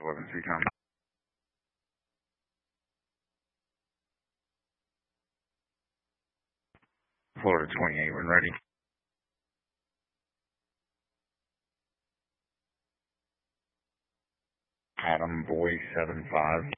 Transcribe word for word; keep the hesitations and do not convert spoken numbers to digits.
eleven three Tom. Florida twenty-eight when ready. Adam Boy seven five.